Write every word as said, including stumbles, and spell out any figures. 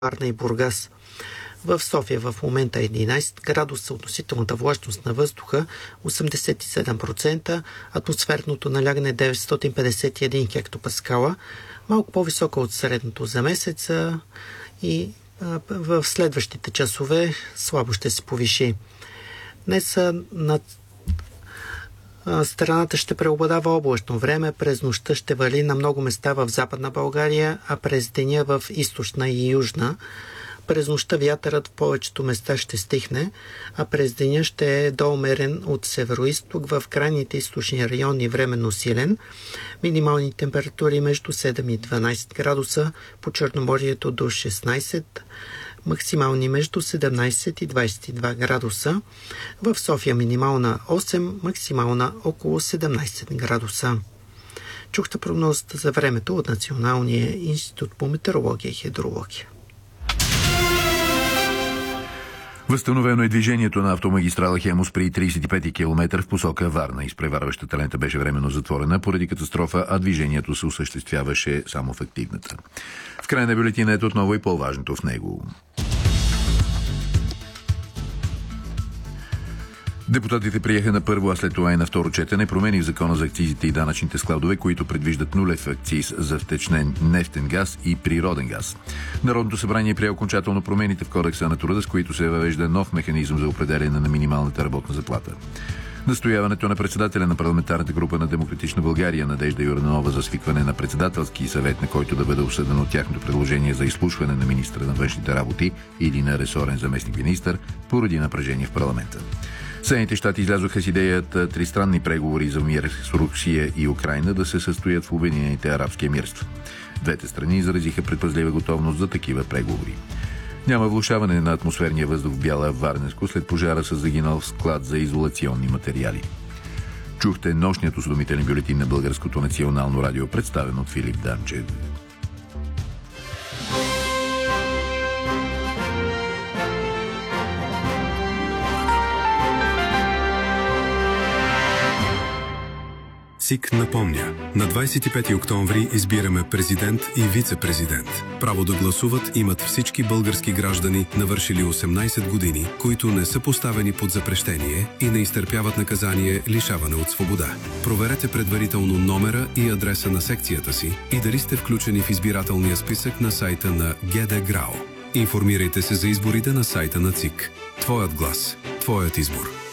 Варна и Бургас. В София в момента е единайсет градуса, относителната влажност на въздуха осемдесет и седем процента, атмосферното налягане е деветстотин петдесет и един хектопаскала, малко по-висока от средното за месеца и а, в следващите часове слабо ще се повиши. Днес над страната ще преобладава облачно време, през нощта ще вали на много места в Западна България, а през деня в Източна и Южна. През нощта вятърът в повечето места ще стихне, а през деня ще е доумерен от североизток, в крайните източни райони временно силен. Минимални температури между седем и дванайсет градуса, по Черноморието до шестнайсет, максимални между седемнайсет и двайсет и два градуса. В София минимална осем, максимална около седемнайсет градуса. Чухте прогнозата за времето от Националния институт по метеорология и хидрология. Възстановено е движението на автомагистрала Хемус при трийсет и пети километър в посока Варна. Изпреварващата лента беше временно затворена поради катастрофа, а движението се осъществяваше само в активната. В края на бюлетина е отново и по-важното в него. Депутатите приеха на първо, а след това и на второ четене промени в закона за акцизите и данъчните складове, които предвиждат нулев акциз за втечнен нефтен газ и природен газ. Народното събрание прие окончателно промените в Кодекса на труда, с които се въвежда нов механизъм за определяне на минималната работна заплата. Настояването на председателя на парламентарната група на Демократична България Надежда Йорданова за свикване на председателски съвет, на който да бъде обсъдено тяхното предложение за изслушване на министра на външните работи или на ресорен заместник-министър, поради напрежение в парламента. Съединените щати излязоха с идеята тристранни преговори за мир с Русия и Украйна да се състоят в Обединените арабски емирства. Двете страни изразиха предпазлива готовност за такива преговори. Няма влошаване на атмосферния въздух в Бяла Варненско след пожара с загинал склад за изолационни материали. Чухте нощният осведомителен бюлетин на Българското национално радио, представен от Филип Данчев. СИК напомня, на двайсет и пети октомври избираме президент и вице-президент. Право да гласуват имат всички български граждани, навършили осемнайсет години, които не са поставени под запрещение и не изтърпяват наказание лишаване от свобода. Проверете предварително номера и адреса на секцията си и дали сте включени в избирателния списък на сайта на ГД ГРАО. Информирайте се за изборите на сайта на ЦИК. Твоят глас, твоят избор.